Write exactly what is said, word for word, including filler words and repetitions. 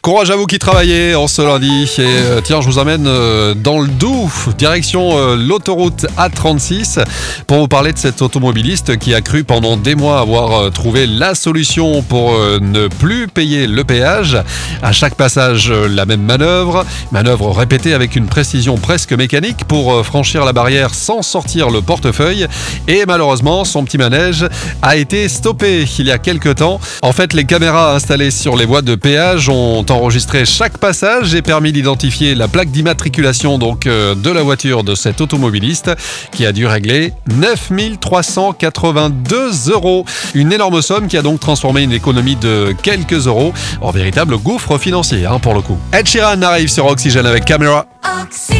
Courage à vous qui travaillez en ce lundi. Et euh, tiens, je vous amène euh, dans le Doubs, direction euh, l'autoroute A trente-six, pour vous parler de cet automobiliste qui a cru pendant des mois avoir euh, trouvé la solution pour euh, ne plus payer le péage. À chaque passage, euh, la même manœuvre, manœuvre répétée avec une précision presque mécanique pour euh, franchir la barrière sans sortir le portefeuille. Et malheureusement, son petit manège a été stoppé il y a quelques temps. En fait, les caméras installées sur les voies de péage ont enregistré chaque passage et permis d'identifier la plaque d'immatriculation donc euh, de la voiture de cet automobiliste qui a dû régler neuf mille trois cent quatre-vingt-deux euros. Une énorme somme qui a donc transformé une économie de quelques euros en véritable gouffre financier hein, pour le coup. Ed Sheeran arrive sur Oxygène avec Camera. Oxygène.